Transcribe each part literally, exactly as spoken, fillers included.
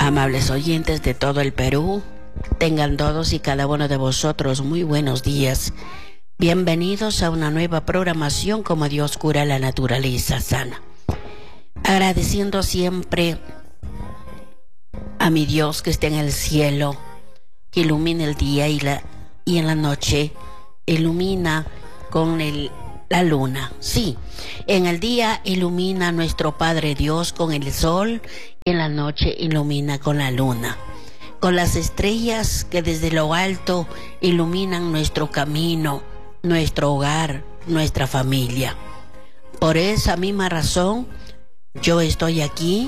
Amables oyentes de todo el Perú, tengan todos y cada uno de vosotros muy buenos días. Bienvenidos a una nueva programación como Dios cura la naturaleza sana. Agradeciendo siempre a mi Dios que está en el cielo, que ilumina el día y, la, y en la noche ilumina con el, la luna. Sí, en el día ilumina nuestro Padre Dios con el sol y en la noche ilumina con la luna, con las estrellas que desde lo alto iluminan nuestro camino, nuestro hogar, nuestra familia. Por esa misma razón, yo estoy aquí.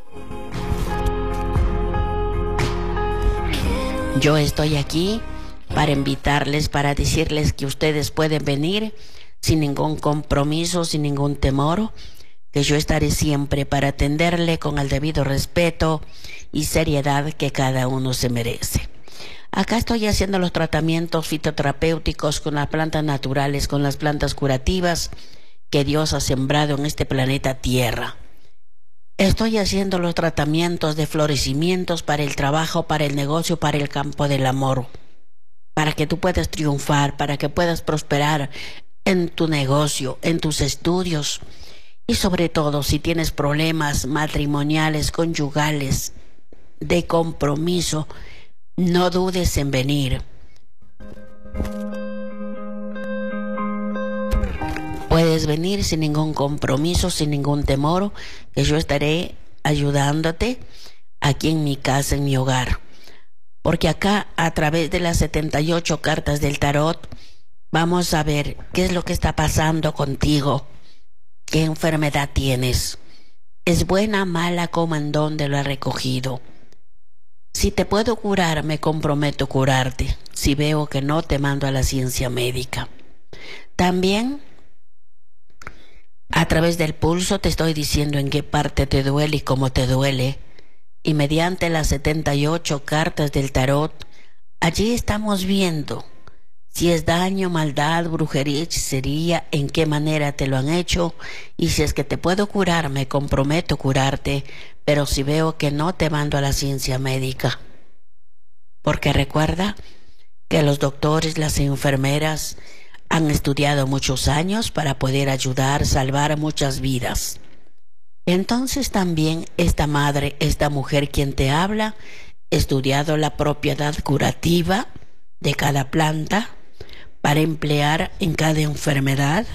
Yo estoy aquí para invitarles, para decirles que ustedes pueden venir sin ningún compromiso, sin ningún temor, que yo estaré siempre para atenderle con el debido respeto y seriedad que cada uno se merece. Acá estoy haciendo los tratamientos fitoterapéuticos con las plantas naturales, con las plantas curativas que Dios ha sembrado en este planeta Tierra. Estoy haciendo los tratamientos de florecimientos para el trabajo, para el negocio, para el campo del amor, para que tú puedas triunfar, para que puedas prosperar en tu negocio, en tus estudios y sobre todo si tienes problemas matrimoniales, conyugales, de compromiso, no dudes en venir. Puedes venir sin ningún compromiso, sin ningún temor, que yo estaré ayudándote aquí en mi casa, en mi hogar. Porque acá, a través de las setenta y ocho cartas del tarot, vamos a ver qué es lo que está pasando contigo, qué enfermedad tienes. ¿Es buena, mala, cómo, en dónde lo has recogido? Si te puedo curar, me comprometo a curarte. Si veo que no, te mando a la ciencia médica. También, a través del pulso te estoy diciendo en qué parte te duele y cómo te duele. Y mediante las setenta y ocho cartas del tarot, allí estamos viendo si es daño, maldad, brujería, hechicería, en qué manera te lo han hecho. Y si es que te puedo curar, me comprometo a curarte. Pero si veo que no, te mando a la ciencia médica. Porque recuerda que los doctores, las enfermeras han estudiado muchos años para poder ayudar, salvar muchas vidas. Entonces también esta madre, esta mujer quien te habla, ha estudiado la propiedad curativa de cada planta para emplear en cada enfermedad,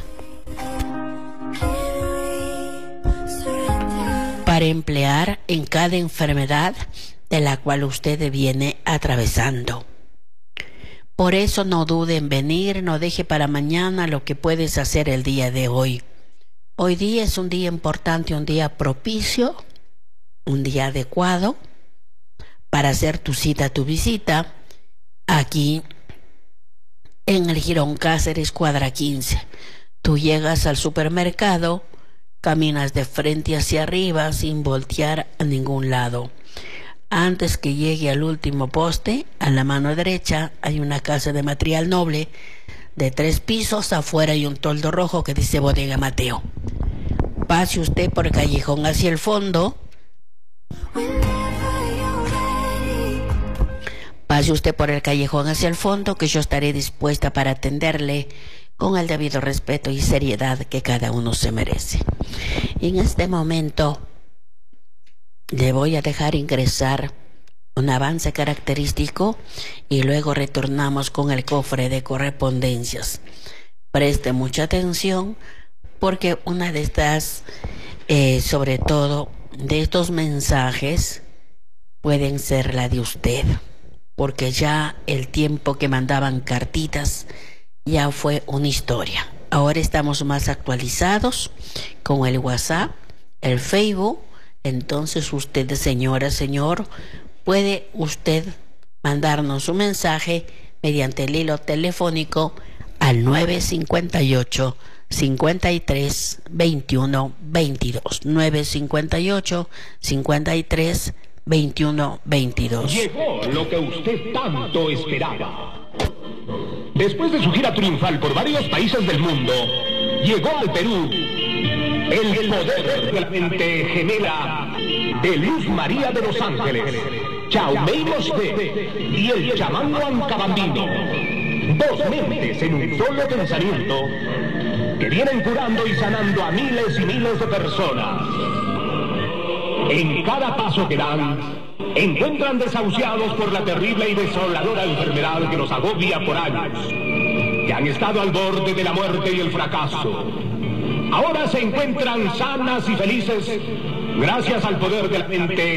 para emplear en cada enfermedad de la cual usted viene atravesando. Por eso no dude en venir, no deje para mañana lo que puedes hacer el día de hoy. Hoy día es un día importante, un día propicio, un día adecuado para hacer tu cita, tu visita aquí en el Girón Cáceres, cuadra quince. Tú llegas al supermercado, caminas de frente hacia arriba sin voltear a ningún lado. Antes que llegue al último poste, a la mano derecha hay una casa de material noble de tres pisos. Afuera hay un toldo rojo que dice Bodega Mateo. Pase usted por el callejón hacia el fondo. Pase usted por el callejón hacia el fondo, que yo estaré dispuesta para atenderle con el debido respeto y seriedad que cada uno se merece. Y en este momento le voy a dejar ingresar un avance característico y luego retornamos con el cofre de correspondencias. Preste mucha atención porque una de estas, eh, sobre todo de estos mensajes, pueden ser la de usted. Porque ya el tiempo que mandaban cartitas ya fue una historia. Ahora estamos más actualizados con el WhatsApp, el Facebook. Entonces usted, señora, señor, puede usted mandarnos un mensaje mediante el hilo telefónico al nueve cincuenta y ocho, cincuenta y tres, veintiuno, veintidós. nueve cincuenta y ocho, cincuenta y tres, veintiuno, veintidós. Llegó lo que usted tanto esperaba. Después de su gira triunfal por varios países del mundo, llegó al Perú el poder de la mente gemela de Luz María de los Ángeles, Chaume Mosque y el chamán Huancabambino. Dos mentes en un solo pensamiento que vienen curando y sanando a miles y miles de personas. En cada paso que dan, encuentran desahuciados por la terrible y desoladora enfermedad que los agobia por años, que han estado al borde de la muerte y el fracaso. Ahora se encuentran sanas y felices gracias al poder de la mente